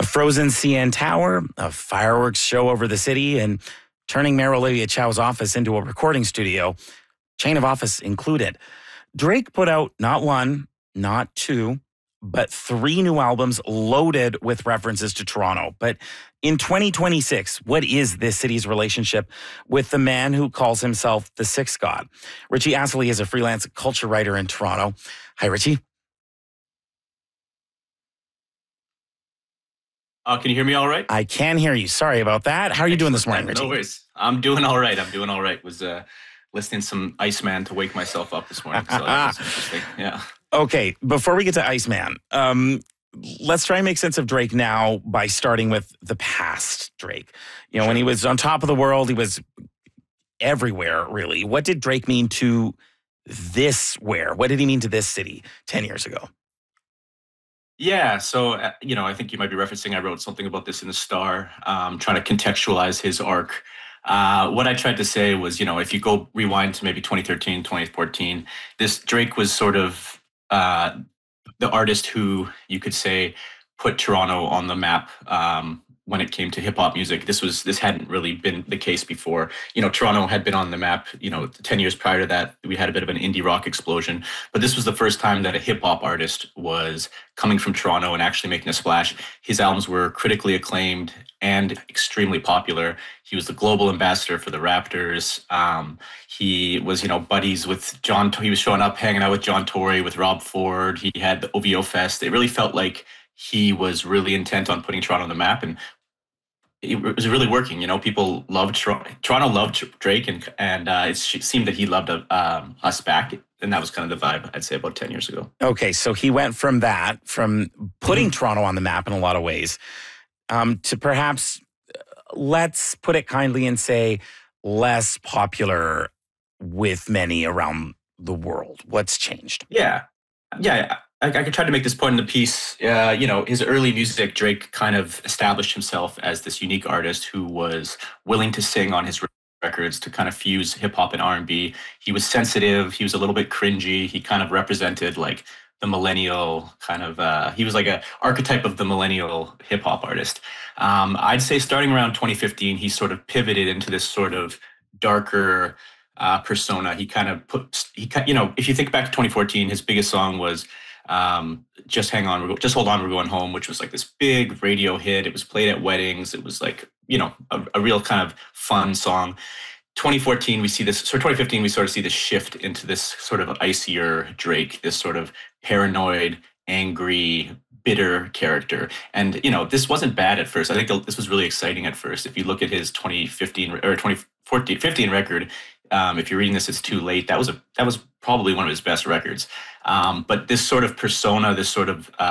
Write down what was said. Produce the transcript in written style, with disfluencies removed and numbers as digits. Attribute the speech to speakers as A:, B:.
A: frozen CN Tower, a fireworks show over the city, and turning Mayor Olivia Chow's office into a recording studio, chain of office included. Drake put out not one, not two, but 3 new albums loaded with references to Toronto. But in 2026, what is this city's relationship with the man who calls himself the Sixth God? Richie Astley is a freelance culture writer in Toronto. Hi, Richie.
B: Can you hear me all right?
A: I can hear you. Sorry about that. How are you doing this morning, Richie?
B: No worries. I'm doing all right. Was listening to some Iceman to wake myself up this morning. So that was interesting. Yeah.
A: Okay, before we get to Iceman, let's try and make sense of Drake now by starting with the past Drake. You know, when he was on top of the world, he was everywhere, really. What did Drake mean to this where? What did he mean to this city 10 years ago?
B: Yeah. So, I think you might be referencing, I wrote something about this in the Star, trying to contextualize his arc. What I tried to say was, if you go rewind to maybe 2013, 2014, this Drake was sort of the artist who you could say put Toronto on the map when it came to hip hop music. This hadn't really been the case before. Toronto had been on the map, 10 years prior to that, we had a bit of an indie rock explosion, but this was the first time that a hip hop artist was coming from Toronto and actually making a splash. His albums were critically acclaimed and extremely popular. He was the global ambassador for the Raptors. He was, buddies with John. He was showing up, hanging out with John Tory, with Rob Ford. He had the OVO Fest. It really felt like he was really intent on putting Toronto on the map, and it was really working. People loved Toronto loved Drake, and it seemed that he loved us back. And that was kind of the vibe, I'd say, about 10 years ago.
A: Okay, so he went from putting Toronto on the map in a lot of ways, to perhaps, let's put it kindly and say, less popular with many around the world. What's changed?
B: Yeah. I could try to make this point in the piece. His early music, Drake kind of established himself as this unique artist who was willing to sing on his records to kind of fuse hip hop and R&B. He was sensitive. He was a little bit cringy. He kind of represented like the millennial kind of, he was like an archetype of the millennial hip hop artist. I'd say starting around 2015, he sort of pivoted into this sort of darker persona. He kind of if you think back to 2014, his biggest song was Just Hold On, We're Going Home, which was like this big radio hit. It was played at weddings. It was like, a real kind of fun song. 2014, we see this, so 2015, we sort of see this shift into this sort of icier Drake, this sort of paranoid, angry, bitter character. And, this wasn't bad at first. I think this was really exciting at first. If you look at his 2015 or 2015 record, if you're reading this, it's too late. That was probably one of his best records. But this sort of persona, this sort of